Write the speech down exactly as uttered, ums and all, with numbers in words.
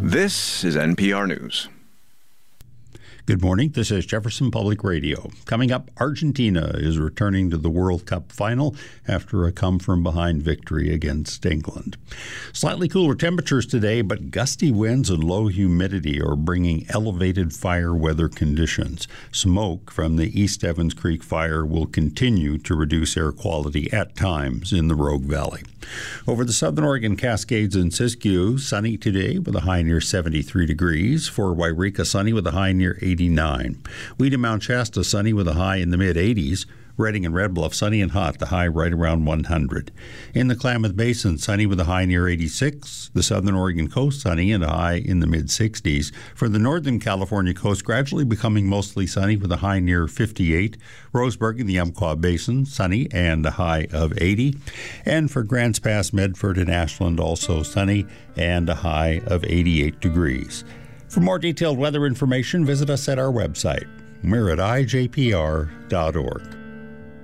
This is N P R News. Good morning. This is Jefferson Public Radio. Coming up, Argentina is returning to the World Cup final after a come-from-behind victory against England. Slightly cooler temperatures today, but gusty winds and low humidity are bringing elevated fire weather conditions. Smoke from the East Evans Creek fire will continue to reduce air quality at times in the Rogue Valley. Over the southern Oregon Cascades and Siskiyou, sunny today with a high near seventy-three degrees. For Wairika, sunny with a high near eighty-nine. Weed and Mount Shasta, sunny with a high in the mid-eighties. Redding and Red Bluff, sunny and hot, the high right around one hundred. In the Klamath Basin, sunny with a high near eighty-six. The southern Oregon coast, sunny and a high in the mid-sixties. For the northern California coast, gradually becoming mostly sunny with a high near fifty-eight. Roseburg in the Umpqua Basin, sunny and a high of eighty. And for Grants Pass, Medford, and Ashland, also sunny and a high of eighty-eight degrees. For more detailed weather information, visit us at our website. We're at I J P R dot org.